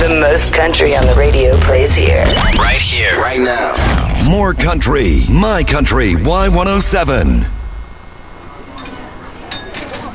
The most country on the radio plays here. Right here. Right now. More country. My Country Y107.